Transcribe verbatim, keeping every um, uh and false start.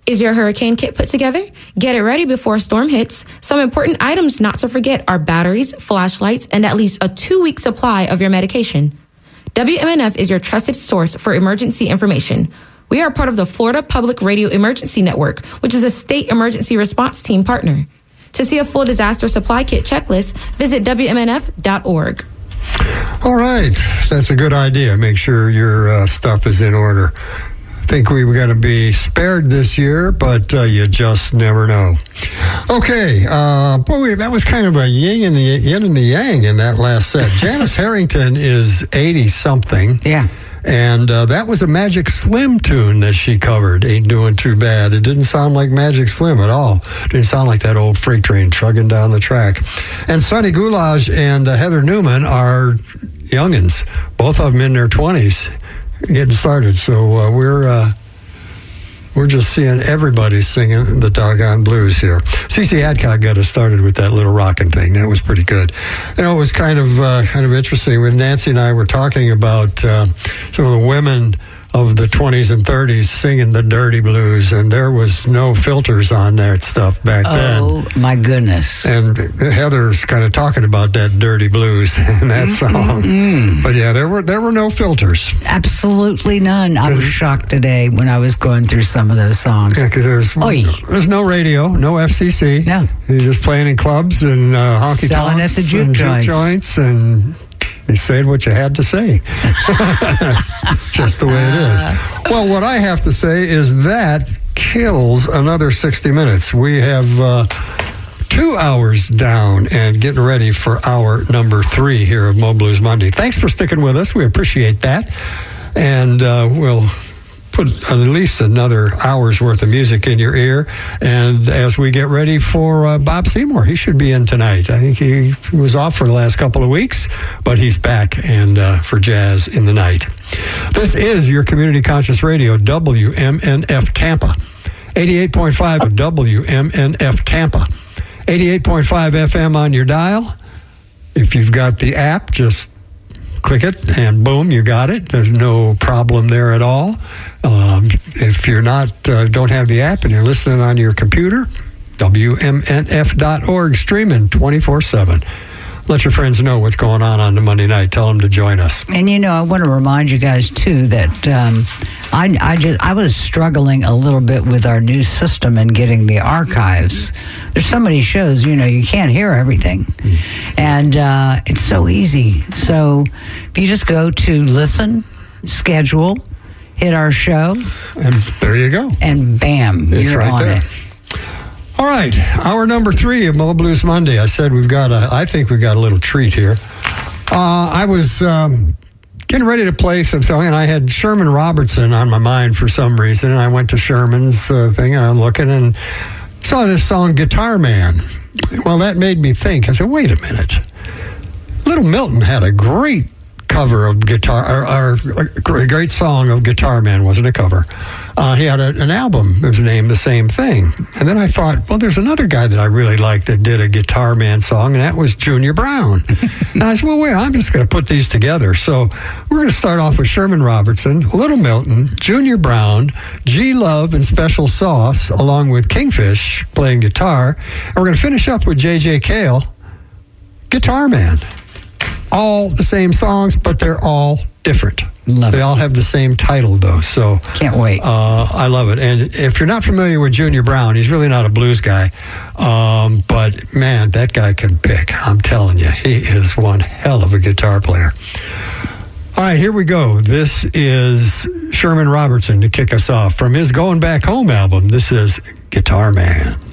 Is your hurricane kit put together? Get it ready before a storm hits. Some important items not to forget are batteries, flashlights, and at least a two-week supply of your medication. W M N F is your trusted source for emergency information. We are part of the Florida Public Radio Emergency Network, which is a state emergency response team partner. To see a full disaster supply kit checklist, visit W M N F dot org. All right. That's a good idea. Make sure your uh, stuff is in order. I think we were going to be spared this year, but uh, you just never know. Okay. Uh, boy, that was kind of a yin and the yin and the yang in that last set. Janice Harrington is eighty-something. Yeah. And uh, that was a Magic Slim tune that she covered. Ain't Doing Too Bad. It didn't sound like Magic Slim at all. It didn't sound like that old freight train trucking down the track. And Sonny Goulage and uh, Heather Newman are youngins, both of them in their twenties, getting started. So uh, we're uh, we're just seeing everybody singing the doggone blues here. Cece Adcock got us started with that little rockin' thing. That was pretty good. You know, it was kind of uh, kind of interesting when Nancy and I were talking about uh, some of the women of the twenties and thirties singing the dirty blues, and there was no filters on that stuff back then. Oh, my goodness. And Heather's kind of talking about that dirty blues in that song. Mm-hmm. But yeah, there were there were no filters. Absolutely none. I was shocked today when I was going through some of those songs. Yeah, because there's, there's no radio, no F C C. No. You're just playing in clubs and uh, honky-tonks. Selling at the juke and joints. juke joints and... You said what you had to say. That's just the way it is. Well, what I have to say is that kills another sixty minutes. We have uh, two hours down and getting ready for hour number three here of Mo Blues Monday. Thanks for sticking with us. We appreciate that. And uh, we'll put at least another hour's worth of music in your ear. And as we get ready for uh, Bob Seymour, he should be in tonight. I think he, he was off for the last couple of weeks, but he's back and uh, for jazz in the night. This is your Community Conscious Radio, W M N F Tampa. eighty-eight point five W M N F Tampa. eighty-eight point five F M on your dial. If you've got the app, just click it and boom, you got it. There's no problem there at all. Um, if you're not, uh, don't have the app and you're listening on your computer, W M N F dot org, streaming twenty-four seven. Let your friends know what's going on on the Monday night. Tell them to join us. And, you know, I want to remind you guys, too, that um, I, I, just, I was struggling a little bit with our new system and getting the archives. There's so many shows, you know, you can't hear everything. Mm. And uh, it's so easy. So if you just go to listen, schedule, hit our show. And there you go. And bam, it's you're right on there. it. All right, hour number three of Mo Blues Monday. I said we've got a, I think we've got a little treat here. Uh, I was um, getting ready to play some song, and I had Sherman Robertson on my mind for some reason, and I went to Sherman's uh, thing, and I'm looking and saw this song, Guitar Man. Well, that made me think. I said, wait a minute. Little Milton had a great cover of guitar, or, or a great song of Guitar Man, wasn't a cover. Uh, he had a, an album that was named the same thing. And then I thought, well, there's another guy that I really liked that did a Guitar Man song, and that was Junior Brown. And I said, well, wait, I'm just going to put these together. So we're going to start off with Sherman Robertson, Little Milton, Junior Brown, G Love and Special Sauce, along with Kingfish playing guitar. And we're going to finish up with J J Cale, Guitar Man. All the same songs, but they're all different. Love they it. all have the same title, though. So can't wait. Uh, I love it. And if you're not familiar with Junior Brown, he's really not a blues guy. Um, but, man, that guy can pick. I'm telling you, he is one hell of a guitar player. All right, here we go. This is Sherman Robertson to kick us off. From his Going Back Home album, this is Guitar Man.